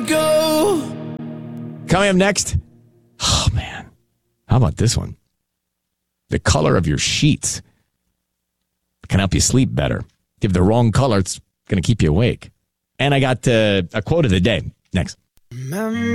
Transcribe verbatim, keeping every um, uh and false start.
go. Coming up next. Oh, man. How about this one? The color of your sheets can help you sleep better. If the wrong color, it's going to keep you awake. And I got uh, a quote of the day next.